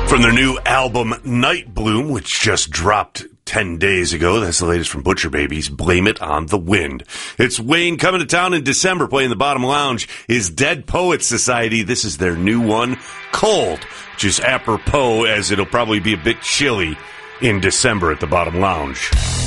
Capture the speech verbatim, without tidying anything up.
From their new album, Night Bloom, which just dropped ten days ago. That's the latest from Butcher Babies. Blame It on the Wind. It's Wayne coming to town in December, playing the Bottom Lounge. Is Dead Poets Society. This is their new one, Cold, which is apropos as it'll probably be a bit chilly in December at the Bottom Lounge.